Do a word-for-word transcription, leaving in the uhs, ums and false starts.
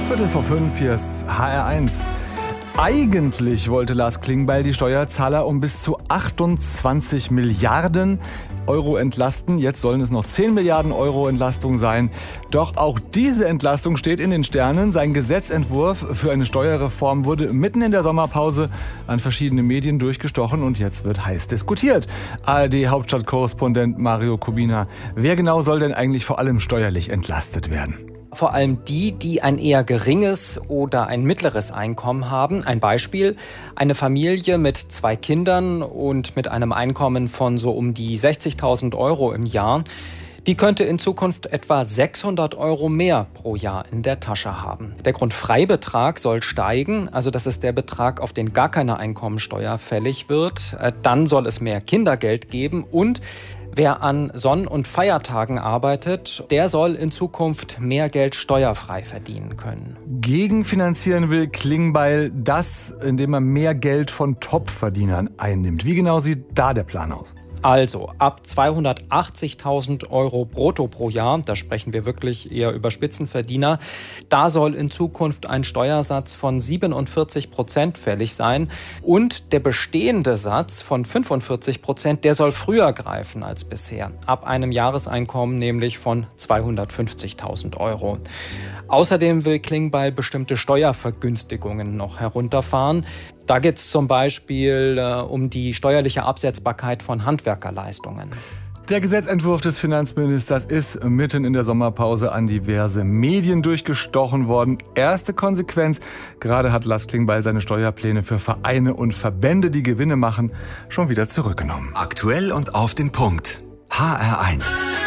Viertel vor fünf, hier ist H R eins. Eigentlich wollte Lars Klingbeil die Steuerzahler um bis zu achtundzwanzig Milliarden Euro entlasten. Jetzt sollen es noch zehn Milliarden Euro Entlastung sein. Doch auch diese Entlastung steht in den Sternen. Sein Gesetzentwurf für eine Steuerreform wurde mitten in der Sommerpause an verschiedene Medien durchgestochen und jetzt wird heiß diskutiert. A R D-Hauptstadtkorrespondent Mario Kubina. Wer genau soll denn eigentlich vor allem steuerlich entlastet werden? Vor allem die, die ein eher geringes oder ein mittleres Einkommen haben. Ein Beispiel: Eine Familie mit zwei Kindern und mit einem Einkommen von so um die sechzigtausend Euro im Jahr, die könnte in Zukunft etwa sechshundert Euro mehr pro Jahr in der Tasche haben. Der Grundfreibetrag soll steigen, also das ist der Betrag, auf den gar keine Einkommensteuer fällig wird. Dann soll es mehr Kindergeld geben und wer an Sonn- und Feiertagen arbeitet, der soll in Zukunft mehr Geld steuerfrei verdienen können. Gegenfinanzieren will Klingbeil das, indem er mehr Geld von Topverdienern einnimmt. Wie genau sieht da der Plan aus? Also ab zweihundertachtzigtausend Euro brutto pro Jahr, da sprechen wir wirklich eher über Spitzenverdiener, da soll in Zukunft ein Steuersatz von siebenundvierzig Prozent fällig sein. Und der bestehende Satz von fünfundvierzig Prozent, der soll früher greifen als bisher. Ab einem Jahreseinkommen nämlich von zweihundertfünfzigtausend Euro. Außerdem will Klingbeil bestimmte Steuervergünstigungen noch herunterfahren. Da geht es zum Beispiel äh, um die steuerliche Absetzbarkeit von Handwerkerleistungen. Der Gesetzentwurf des Finanzministers ist mitten in der Sommerpause an diverse Medien durchgestochen worden. Erste Konsequenz: Gerade hat Lars Klingbeil seine Steuerpläne für Vereine und Verbände, die Gewinne machen, schon wieder zurückgenommen. Aktuell und auf den Punkt. H R eins.